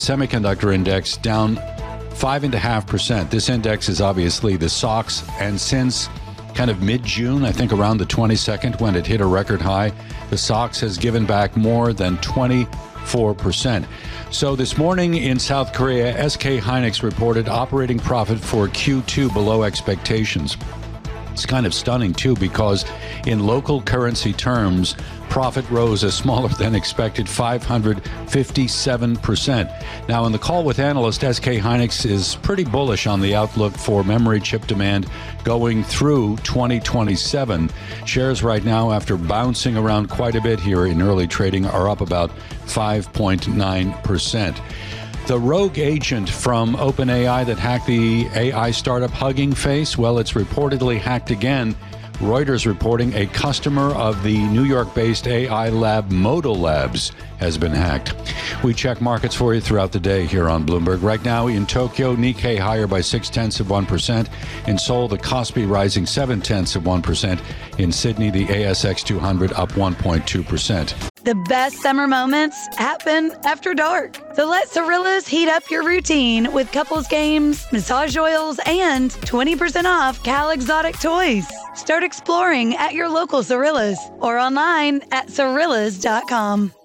Semiconductor index down 5.5%. This index is obviously the SOX, and since kind of mid-June, I think around the 22nd when it hit a record high, the SOX has given back more than 24%. So this morning in South Korea, SK Hynix reported operating profit for Q2 below expectations. It's kind of stunning, too, because in local currency terms, profit rose a smaller than expected 557%. Now, in the call with analysts, SK Hynix is pretty bullish on the outlook for memory chip demand going through 2027. Shares right now, after bouncing around quite a bit here in early trading, are up about 5.9%. The rogue agent from OpenAI that hacked the AI startup Hugging Face, well, it's reportedly hacked again. Reuters reporting a customer of the New York-based AI lab Modo Labs has been hacked. We check markets for you throughout the day here on Bloomberg. Right now in Tokyo, Nikkei higher by 0.6%. In Seoul, the Kospi rising 0.7%. In Sydney, the ASX 200 up 1.2%. The best summer moments happen after dark. So let Cirillas heat up your routine with couples games, massage oils, and 20% off Cal Exotic toys. Start exploring at your local Cirillas or online at Cirillas.com.